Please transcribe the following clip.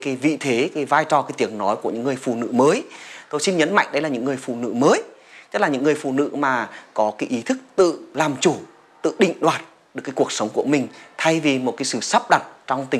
cái vị thế, cái vai trò, cái tiếng nói của những người phụ nữ mới. Tôi xin nhấn mạnh đây là những người phụ nữ mới, tức là những người phụ nữ mà có cái ý thức tự làm chủ, tự định đoạt được cái cuộc sống của mình, thay vì một cái sự sắp đặt trong tình